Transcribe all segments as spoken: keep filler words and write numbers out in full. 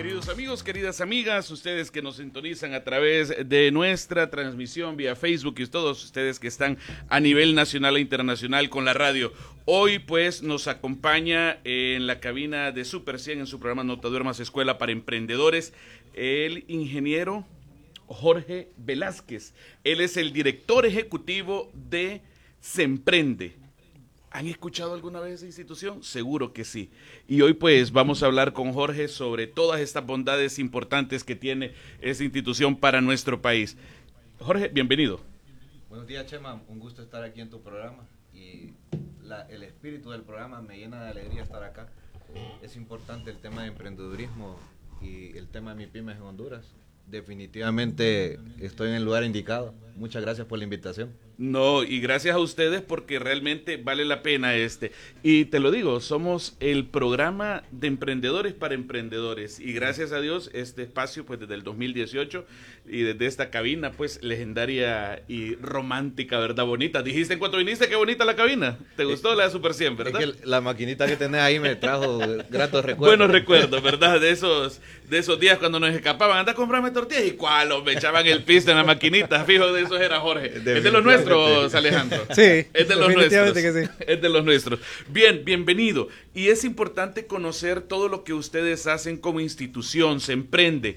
Queridos amigos, queridas amigas, ustedes que nos sintonizan a través de nuestra transmisión vía Facebook y todos ustedes que están a nivel nacional e internacional con la radio. Hoy pues nos acompaña en la cabina de Super cien en su programa No Te Duermas, Escuela para Emprendedores, el ingeniero Jorge Velázquez. Él es el director ejecutivo de Semprende. ¿Han escuchado alguna vez esa institución? Seguro que sí. Y hoy pues vamos a hablar con Jorge sobre todas estas bondades importantes que tiene esa institución para nuestro país. Jorge, bienvenido. Buenos días, Chema. Un gusto estar aquí en tu programa. Y la, el espíritu del programa me llena de alegría estar acá. Es importante el tema de emprendedurismo y el tema de MIPYMES en Honduras. Definitivamente estoy en el lugar indicado. Muchas gracias por la invitación. No, y gracias a ustedes porque realmente vale la pena este. Y te lo digo, somos el programa de emprendedores para emprendedores. Y gracias a Dios, este espacio, pues desde el dos mil dieciocho y desde esta cabina, pues legendaria y romántica, ¿verdad? Bonita. Dijiste en cuanto viniste, qué bonita la cabina. ¿Te gustó la Super cien, verdad? Es que la maquinita que tenés ahí me trajo gratos recuerdos. Buenos recuerdos, ¿verdad? De esos, de esos días cuando nos escapaban, anda a comprarme tortillas. ¿Y cuál? Me echaban el pisto en la maquinita. Fijo, de esos era Jorge. Es de los nuestros, Alejandro. Sí, es de los nuestros. Que sí. Es de los nuestros. Bien, bienvenido. Y es importante conocer todo lo que ustedes hacen como institución, Semprende.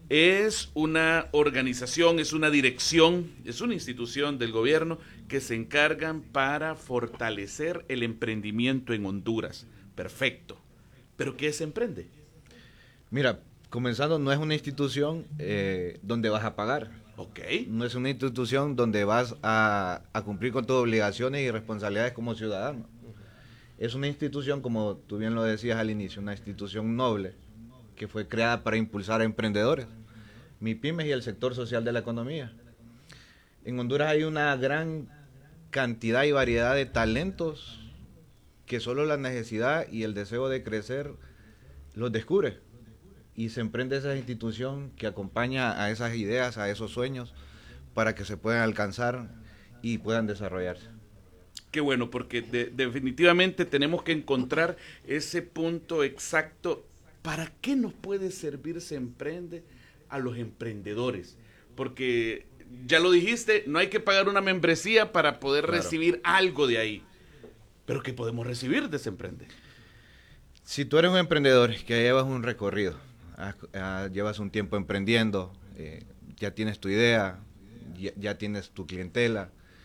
Es una organización, es una dirección, es una institución del gobierno que se encargan para fortalecer el emprendimiento en Honduras. Perfecto. ¿Pero qué es Semprende? Mira, comenzando, no es una institución eh, donde vas a pagar. Okay. No es una institución donde vas a, a cumplir con tus obligaciones y responsabilidades como ciudadano. Es una institución, como tú bien lo decías al inicio, una institución noble que fue creada para impulsar a emprendedores, MIPYMES y el sector social de la economía. En Honduras hay una gran cantidad y variedad de talentos que solo la necesidad y el deseo de crecer los descubre. Y Semprende esa institución que acompaña a esas ideas, a esos sueños, para que se puedan alcanzar y puedan desarrollarse. Qué bueno, porque de, definitivamente tenemos que encontrar ese punto exacto. ¿Para qué nos puede servir Semprende a los emprendedores? Porque ya lo dijiste, no hay que pagar una membresía para poder claro. recibir algo de ahí. ¿Pero qué podemos recibir de Semprende? Si tú eres un emprendedor que llevas un recorrido, llevas un tiempo emprendiendo, eh, ya tienes tu idea, ya, ya tienes tu clientela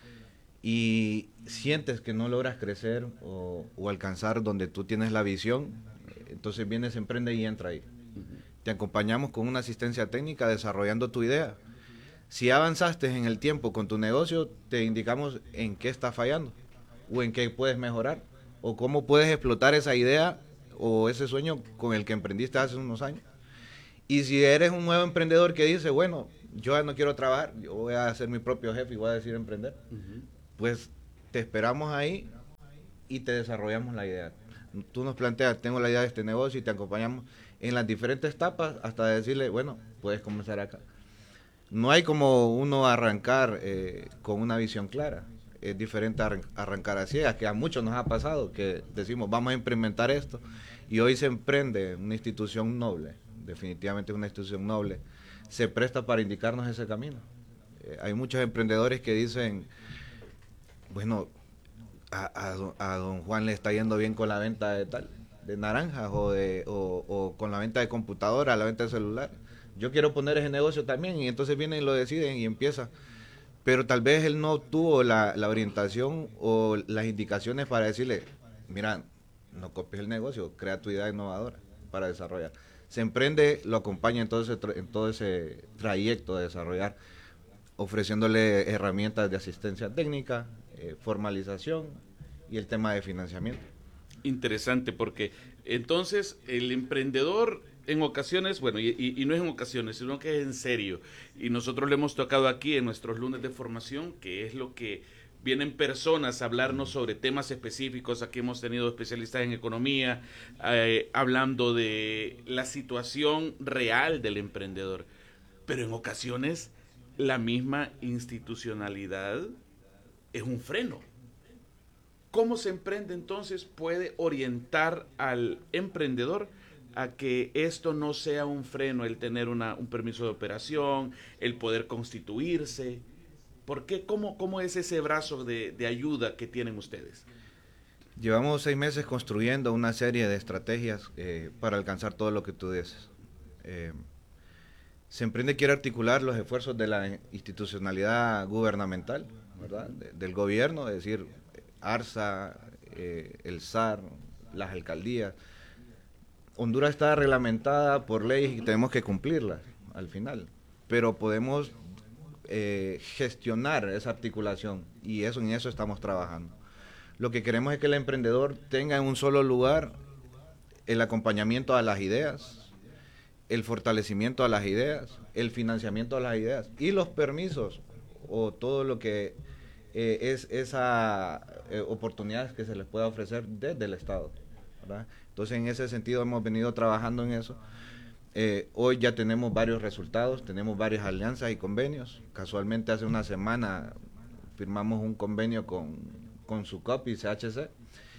y sientes que no logras crecer o, o alcanzar donde tú tienes la visión, entonces vienes, Semprende y entra ahí. Uh-huh. Te acompañamos con una asistencia técnica desarrollando tu idea. Si avanzaste en el tiempo con tu negocio, te indicamos en qué está fallando o en qué puedes mejorar o cómo puedes explotar esa idea o ese sueño con el que emprendiste hace unos años. Y si eres un nuevo emprendedor que dice, bueno, yo ya no quiero trabajar, yo voy a ser mi propio jefe y voy a decir emprender, uh-huh. pues te esperamos ahí y te desarrollamos la idea. Tú nos planteas, tengo la idea de este negocio y te acompañamos en las diferentes etapas hasta decirle, bueno, puedes comenzar acá. No hay como uno arrancar eh, con una visión clara. Es diferente arran- arrancar a ciegas, que a muchos nos ha pasado, que decimos, vamos a implementar esto, y hoy se emprende una institución noble. Definitivamente es una institución noble, se presta para indicarnos ese camino. Eh, hay muchos emprendedores que dicen, bueno, a, a, a don Juan le está yendo bien con la venta de tal, de naranjas o, de, o, o con la venta de computadora, la venta de celular. Yo quiero poner ese negocio también y entonces vienen y lo deciden y empieza. Pero tal vez él no obtuvo la, la orientación o las indicaciones para decirle, mira, no copies el negocio, crea tu idea innovadora para desarrollar. Semprende lo acompaña en todo ese, en todo ese trayecto de desarrollar, ofreciéndole herramientas de asistencia técnica, eh, formalización y el tema de financiamiento. Interesante, porque entonces el emprendedor en ocasiones, bueno, y, y, y no es en ocasiones, sino que es en serio, y nosotros le hemos tocado aquí en nuestros lunes de formación, que es lo que vienen personas a hablarnos sobre temas específicos. Aquí hemos tenido especialistas en economía, eh, hablando de la situación real del emprendedor. Pero en ocasiones la misma institucionalidad es un freno. ¿Cómo Semprende entonces puede orientar al emprendedor a que esto no sea un freno, el tener una, un permiso de operación, el poder constituirse? ¿Por qué? ¿Cómo, cómo es ese brazo de, de ayuda que tienen ustedes? Llevamos seis meses construyendo una serie de estrategias eh, para alcanzar todo lo que tú dices. Eh, Se emprende quiere articular los esfuerzos de la institucionalidad gubernamental, ¿verdad? De, del gobierno, es decir, ARSA, eh, el S A R, las alcaldías. Honduras está reglamentada por leyes y tenemos que cumplirlas al final, pero podemos eh, gestionar esa articulación y eso en eso estamos trabajando. Lo que queremos es que el emprendedor tenga en un solo lugar el acompañamiento a las ideas, el fortalecimiento a las ideas, el financiamiento a las ideas y los permisos o todo lo que eh, es esa eh, oportunidad que se les pueda ofrecer desde el Estado, ¿verdad? Entonces, en ese sentido hemos venido trabajando en eso. Eh, hoy ya tenemos varios resultados, tenemos varias alianzas y convenios. Casualmente hace una semana firmamos un convenio con, con SUCOP y C H C.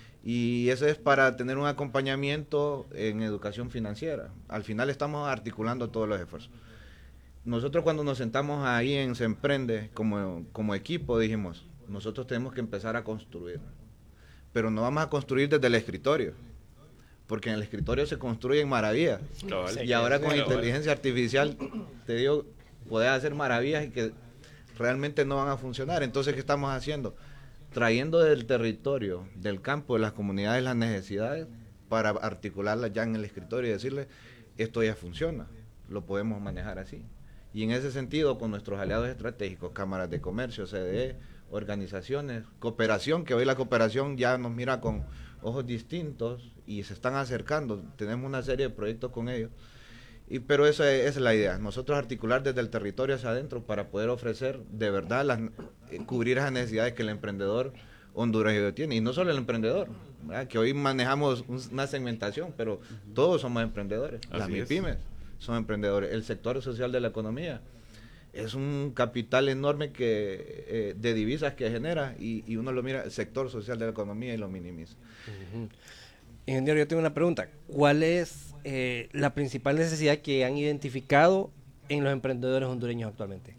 Y eso es para tener un acompañamiento en educación financiera. Al final estamos articulando todos los esfuerzos. Nosotros cuando nos sentamos ahí en Se Emprende como, como equipo dijimos, nosotros tenemos que empezar a construir. Pero no vamos a construir desde el escritorio, porque en el escritorio se construyen maravillas. Cabal. Y ahora con Cabal. inteligencia artificial, te digo, puedes hacer maravillas y que realmente no van a funcionar. Entonces, ¿qué estamos haciendo? Trayendo del territorio, del campo, de las comunidades, las necesidades para articularlas ya en el escritorio y decirles, esto ya funciona, lo podemos manejar así. Y en ese sentido, con nuestros aliados estratégicos, cámaras de comercio, C D E, organizaciones, cooperación, que hoy la cooperación ya nos mira con ojos distintos y se están acercando, tenemos una serie de proyectos con ellos. Y, pero esa es, esa es la idea, nosotros articular desde el territorio hacia adentro para poder ofrecer de verdad, las, eh, cubrir esas necesidades que el emprendedor hondureño tiene. Y no solo el emprendedor, ¿verdad? Que hoy manejamos un, una segmentación, pero todos somos emprendedores. Así las MIPYMES son emprendedores. El sector social de la economía es un capital enorme que eh, de divisas que genera y, y uno lo mira, el sector social de la economía y lo minimiza. Uh-huh. Ingeniero, yo tengo una pregunta. ¿Cuál es eh, la principal necesidad que han identificado en los emprendedores hondureños actualmente?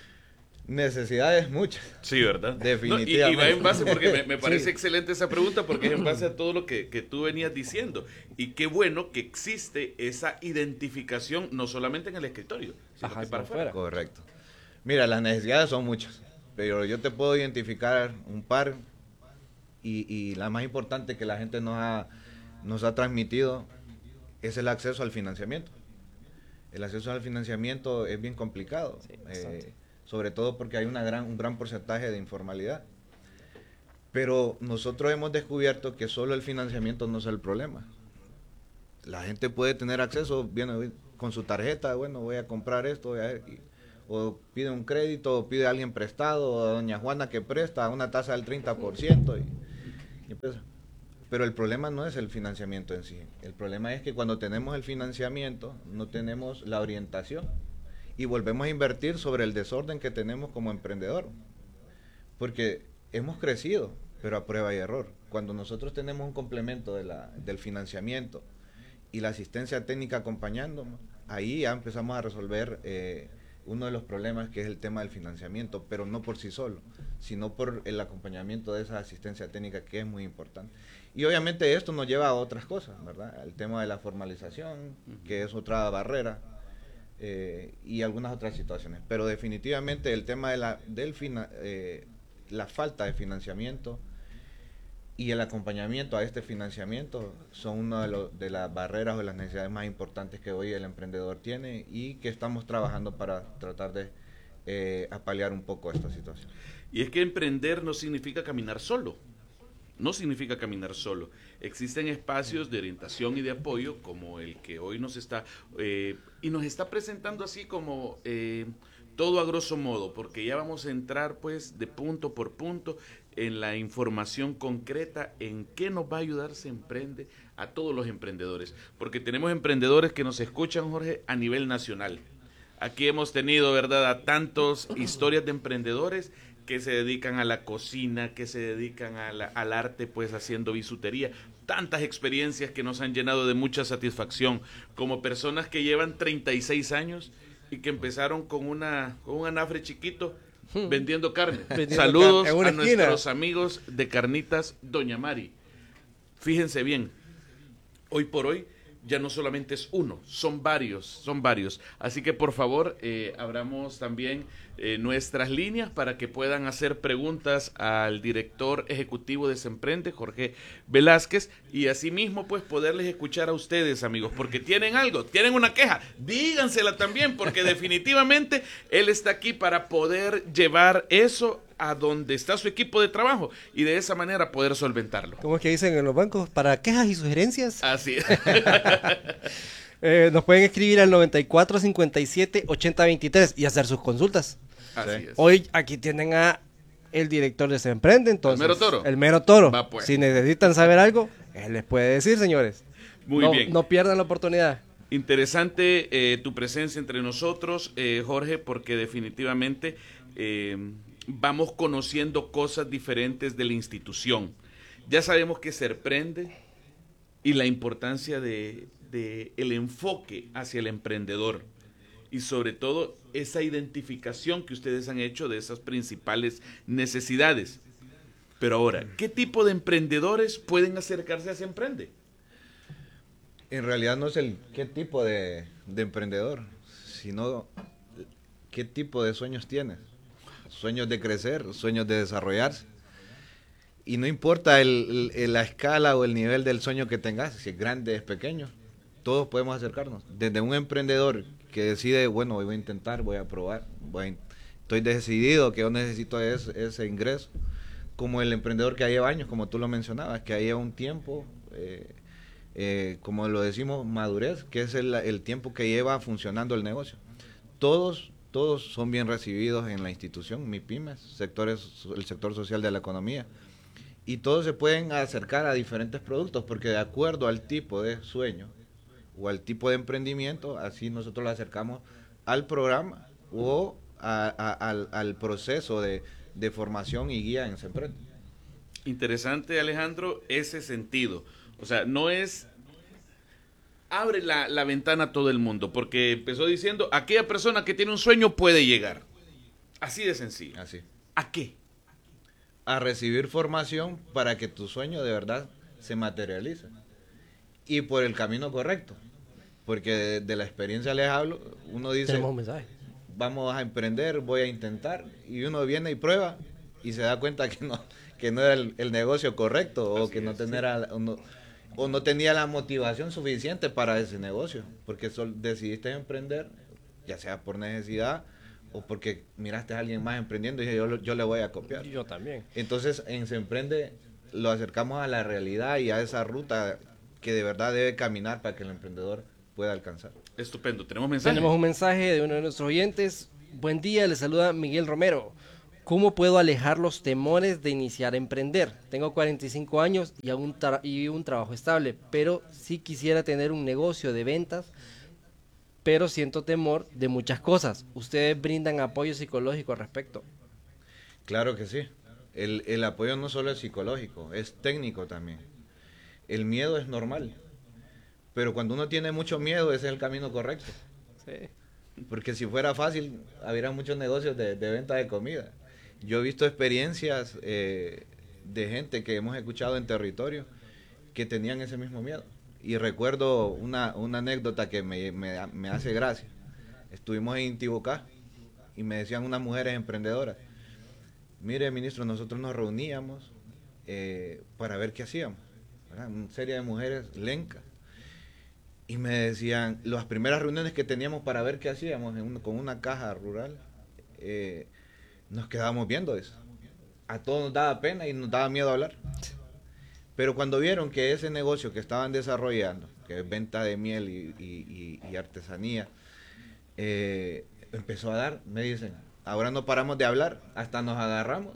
Necesidades muchas. Sí, ¿verdad? Definitivamente. No, y, y va en base, porque me, me parece sí. excelente esa pregunta, porque es en base a todo lo que, que tú venías diciendo. Y qué bueno que existe esa identificación, no solamente en el escritorio, sino Ajá, que para afuera. Correcto. Mira, las necesidades son muchas, pero yo te puedo identificar un par y, y la más importante que la gente nos ha, nos ha transmitido es el acceso al financiamiento. El acceso al financiamiento es bien complicado. Sí, eh, sobre todo porque hay una gran, un gran porcentaje de informalidad. Pero nosotros hemos descubierto que solo el financiamiento no es el problema. La gente puede tener acceso, viene con su tarjeta, bueno, voy a comprar esto, voy a, y, o pide un crédito, o pide a alguien prestado, o a doña Juana que presta a una tasa del treinta por ciento. Y, y pues, pero el problema no es el financiamiento en sí. El problema es que cuando tenemos el financiamiento, no tenemos la orientación. Y volvemos a invertir sobre el desorden que tenemos como emprendedor. Porque hemos crecido, pero a prueba y error. Cuando nosotros tenemos un complemento de la, del financiamiento y la asistencia técnica acompañándonos, ahí ya empezamos a resolver eh, uno de los problemas que es el tema del financiamiento, pero no por sí solo, sino por el acompañamiento de esa asistencia técnica que es muy importante. Y obviamente esto nos lleva a otras cosas, ¿verdad? El tema de la formalización, que es otra barrera, Eh, y algunas otras situaciones, pero definitivamente el tema de la del fina, eh, la falta de financiamiento y el acompañamiento a este financiamiento son una de, lo, de las barreras o las necesidades más importantes que hoy el emprendedor tiene y que estamos trabajando para tratar de eh, apalear un poco esta situación. Y es que emprender no significa caminar solo. No significa caminar solo. Existen espacios de orientación y de apoyo como el que hoy nos está, eh, y nos está presentando así como eh, todo a grosso modo, porque ya vamos a entrar pues de punto por punto en la información concreta en qué nos va a ayudar Se Emprende a todos los emprendedores. Porque tenemos emprendedores que nos escuchan, Jorge, a nivel nacional. Aquí hemos tenido, ¿verdad?, a tantos historias de emprendedores que se dedican a la cocina, que se dedican a la, al arte, pues haciendo bisutería, tantas experiencias que nos han llenado de mucha satisfacción, como personas que llevan treinta y seis años y que empezaron con una con un anafre chiquito vendiendo carne. Vendiendo Saludos carne en una a esquina. nuestros amigos de Carnitas Doña Mari. Fíjense bien, hoy por hoy ya no solamente es uno, son varios, son varios. Así que por favor, eh, abramos también eh, nuestras líneas para que puedan hacer preguntas al director ejecutivo de Semprende, Jorge Velázquez, y asimismo pues poderles escuchar a ustedes, amigos, porque tienen algo, tienen una queja, dígansela también, porque definitivamente él está aquí para poder llevar eso a donde está su equipo de trabajo y de esa manera poder solventarlo. ¿Cómo es que dicen en los bancos? Para quejas y sugerencias. Así es. eh, nos pueden escribir al noventa y cuatro cincuenta y siete ochenta veintitrés y hacer sus consultas. Así es. Hoy aquí tienen a el director de Se Emprende, entonces. El mero toro. El mero toro. Va, pues. Si necesitan saber algo, él les puede decir, señores. Muy no, bien. No pierdan la oportunidad. Interesante eh, tu presencia entre nosotros, eh, Jorge, porque definitivamente eh, vamos conociendo cosas diferentes de la institución. Ya sabemos que se emprende y la importancia de, de el enfoque hacia el emprendedor y sobre todo esa identificación que ustedes han hecho de esas principales necesidades. Pero ahora, ¿qué tipo de emprendedores pueden acercarse a Se Emprende? En realidad no es el qué tipo de, de emprendedor, sino qué tipo de sueños tienes. Sueños de crecer, sueños de desarrollarse. Y no importa el, el, la escala o el nivel del sueño que tengas, si es grande, es pequeño, todos podemos acercarnos. Desde un emprendedor que decide, bueno, voy a intentar, voy a probar, voy a, estoy decidido que yo necesito ese, ese ingreso, como el emprendedor que lleva años, como tú lo mencionabas, que lleva un tiempo, eh, eh, como lo decimos, madurez, que es el, el tiempo que lleva funcionando el negocio. Todos Todos son bien recibidos en la institución, MIPYMES, sectores, el sector social de la economía, y todos se pueden acercar a diferentes productos, porque de acuerdo al tipo de sueño o al tipo de emprendimiento, así nosotros lo acercamos al programa o a, a, al, al proceso de, de formación y guía en Se Emprende. Interesante, Alejandro, ese sentido. O sea, no es... abre la, la ventana a todo el mundo, porque empezó diciendo, aquella persona que tiene un sueño puede llegar. Así de sencillo. Así. ¿A qué? A recibir formación para que tu sueño de verdad se materialice. Y por el camino correcto. Porque de, de la experiencia les hablo, uno dice, Tenemos un mensaje. Vamos a emprender, voy a intentar, y uno viene y prueba, y se da cuenta que no, que no era el, el negocio correcto, o Así que no es, tenía... sí. o no, o no tenía la motivación suficiente para ese negocio, porque sol, decidiste emprender, ya sea por necesidad o porque miraste a alguien más emprendiendo y dije, yo, yo le voy a copiar. Yo también. Entonces, en Se Emprende lo acercamos a la realidad y a esa ruta que de verdad debe caminar para que el emprendedor pueda alcanzar. Estupendo. ¿Tenemos mensaje? Tenemos un mensaje de uno de nuestros oyentes. Buen día, le saluda Miguel Romero. ¿Cómo puedo alejar los temores de iniciar a emprender? Tengo cuarenta y cinco años y, un tra- y un trabajo estable, pero sí quisiera tener un negocio de ventas, pero siento temor de muchas cosas. ¿Ustedes brindan apoyo psicológico al respecto? Claro que sí. El, el apoyo no solo es psicológico, es técnico también. El miedo es normal, pero cuando uno tiene mucho miedo, ese es el camino correcto. Sí. Porque si fuera fácil, habría muchos negocios de, de venta de comida. Yo he visto experiencias eh, de gente que hemos escuchado en territorio que tenían ese mismo miedo. Y recuerdo una, una anécdota que me, me, me hace gracia. Estuvimos en Intibucá y me decían unas mujeres emprendedoras, mire, ministro, nosotros nos reuníamos eh, para ver qué hacíamos. ¿Verdad? Una serie de mujeres lencas. Y me decían, las primeras reuniones que teníamos para ver qué hacíamos en un, con una caja rural, eh, nos quedábamos viendo eso. A todos nos daba pena y nos daba miedo hablar. Pero cuando vieron que ese negocio que estaban desarrollando, que es venta de miel y, y, y, y artesanía, eh, empezó a dar, me dicen, ahora no paramos de hablar, hasta nos agarramos.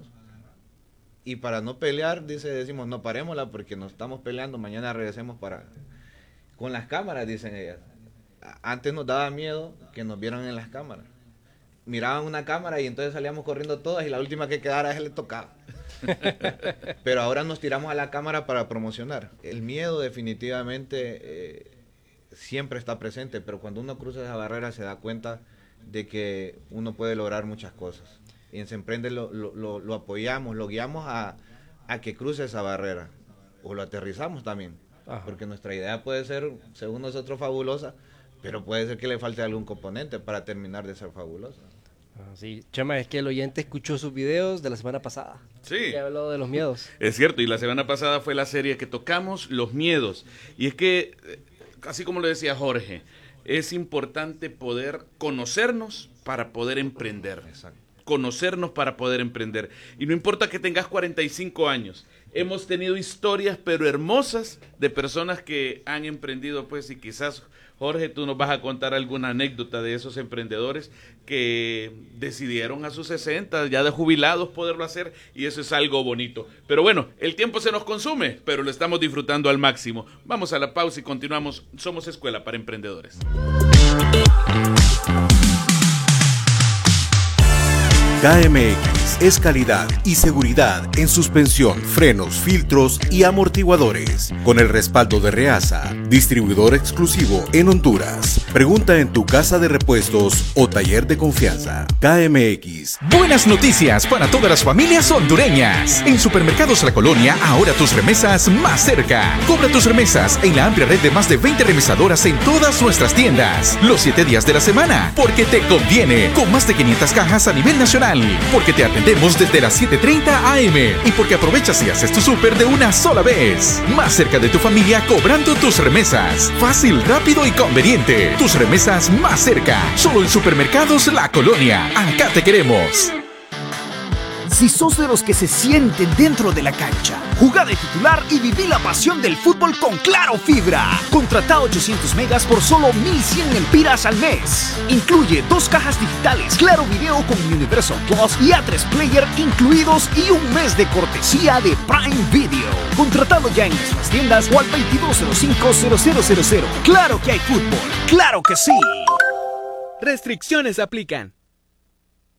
Y para no pelear, dice, decimos, no parémosla porque nos estamos peleando, mañana regresemos para... Con las cámaras, dicen ellas. Antes nos daba miedo que nos vieran en las cámaras. miraban una cámara y entonces salíamos corriendo todas y la última que quedara a él le tocaba. Pero ahora nos tiramos a la cámara para promocionar. El miedo definitivamente eh, siempre está presente, pero cuando uno cruza esa barrera se da cuenta de que uno puede lograr muchas cosas. Y en Se Emprende lo, lo, lo, lo apoyamos, lo guiamos a, a que cruce esa barrera, o lo aterrizamos también. Ajá. Porque nuestra idea puede ser, según nosotros, fabulosa, pero puede ser que le falte algún componente para terminar de ser fabulosa. Ah, sí, Chema, es que el oyente escuchó sus videos de la semana pasada. Sí. Que habló de los miedos. Es cierto, y la semana pasada fue la serie que tocamos, los miedos. Y es que, así como lo decía Jorge, es importante poder conocernos para poder emprender. Exacto. Conocernos para poder emprender. Y no importa que tengas cuarenta y cinco años. Hemos tenido historias, pero hermosas, de personas que han emprendido, pues, y quizás, Jorge, tú nos vas a contar alguna anécdota de esos emprendedores que decidieron a sus sesenta, ya de jubilados, poderlo hacer, y eso es algo bonito. Pero bueno, el tiempo se nos consume, pero lo estamos disfrutando al máximo. Vamos a la pausa y continuamos. Somos Escuela para Emprendedores. K M X es calidad y seguridad en suspensión, frenos, filtros y amortiguadores. Con el respaldo de Reasa, distribuidor exclusivo en Honduras. Pregunta en tu casa de repuestos o taller de confianza. K M X. Buenas noticias para todas las familias hondureñas. En Supermercados La Colonia, ahora tus remesas más cerca. Cobra tus remesas en la amplia red de más de veinte remesadoras en todas nuestras tiendas. Los siete días de la semana. Porque te conviene. Con más de quinientas cajas a nivel nacional. Porque te atendemos desde las siete treinta a eme y porque aprovechas y haces tu súper de una sola vez. Más cerca de tu familia cobrando tus remesas. Fácil, rápido y conveniente. Tus remesas más cerca. Solo en Supermercados La Colonia. Acá te queremos. Si sos de los que se sienten dentro de la cancha, jugá de titular y viví la pasión del fútbol con Claro Fibra. Contratá ochocientos megas por solo mil cien lempiras al mes. Incluye dos cajas digitales, Claro Video con Universal Plus y A tres Player incluidos y un mes de cortesía de Prime Video. Contratado ya en nuestras tiendas o al veintidós cero cinco cero cero cero cero. Claro que hay fútbol, claro que sí. Restricciones aplican.